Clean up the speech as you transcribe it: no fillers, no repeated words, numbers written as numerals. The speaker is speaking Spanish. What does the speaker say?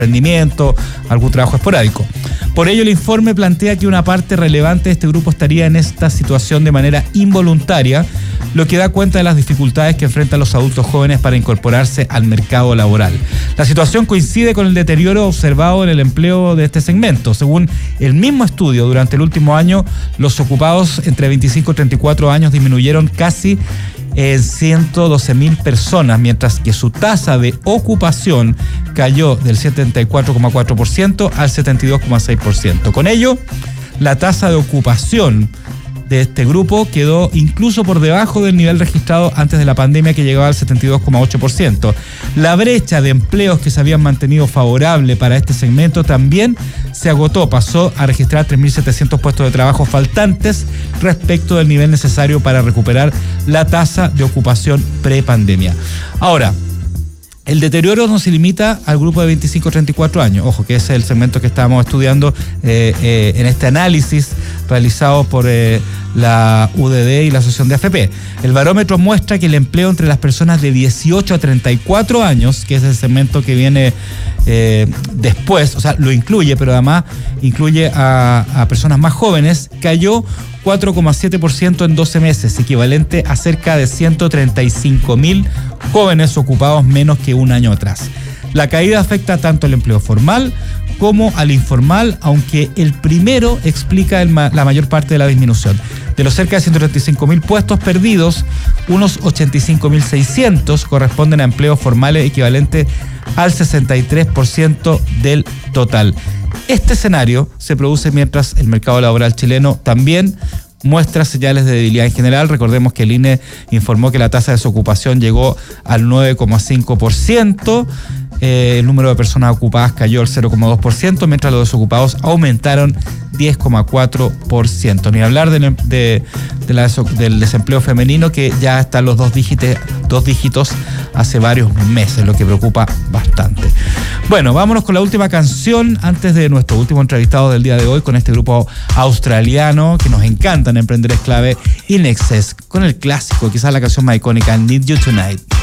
rendimiento, algún trabajo esporádico. Por ello, el informe plantea que una parte relevante de este grupo estaría en esta situación de manera involuntaria, lo que da cuenta de las dificultades que enfrentan los adultos jóvenes para incorporarse al mercado laboral. La situación coincide con el deterioro observado en el empleo de este segmento. Según el mismo estudio, durante el último año, los ocupados entre 25 y 34 años disminuyeron casi en 112.000 personas, mientras que su tasa de ocupación cayó del 74,4% al 72,6%. Con ello, la tasa de ocupación de este grupo quedó incluso por debajo del nivel registrado antes de la pandemia, que llegaba al 72,8%. La brecha de empleos que se habían mantenido favorable para este segmento también se agotó, pasó a registrar 3.700 puestos de trabajo faltantes respecto del nivel necesario para recuperar la tasa de ocupación prepandemia. Ahora, el deterioro no se limita al grupo de 25-34 años, ojo, que ese es el segmento que estábamos estudiando en este análisis realizado por la UDD y la Asociación de AFP. El barómetro muestra que el empleo entre las personas de 18 a 34 años, que es el segmento que viene después, o sea, lo incluye, pero además incluye a personas más jóvenes, cayó 4,7% en 12 meses, equivalente a cerca de 135.000 jóvenes ocupados menos que un año atrás. La caída afecta tanto al empleo formal como al informal, aunque el primero explica la mayor parte de la disminución. De los cerca de 135.000 puestos perdidos, unos 85.600 corresponden a empleos formales equivalentes al 63% del total. Este escenario se produce mientras el mercado laboral chileno también muestra señales de debilidad en general. Recordemos que el INE informó que la tasa de desocupación llegó al 9,5%, el número de personas ocupadas cayó al 0,2%, mientras los desocupados aumentaron 10,4%. Ni hablar del desempleo femenino, que ya está en los dos dígitos hace varios meses, lo que preocupa bastante. Bueno, vámonos con la última canción antes de nuestro último entrevistado del día de hoy, con este grupo australiano que nos encanta en Emprender es Clave, In Excess, con el clásico, quizás la canción más icónica, Need You Tonight.